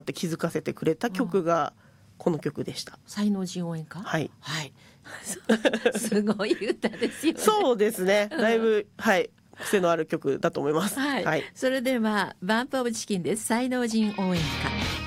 って気づかせてくれた曲がこの曲でした。 才能人応援歌。 はい、 はい、すごい歌ですよね。 そうですね、だいぶ、はい、癖のある曲だと思います。 はい、それではバンプオブチキンです。才能人応援歌。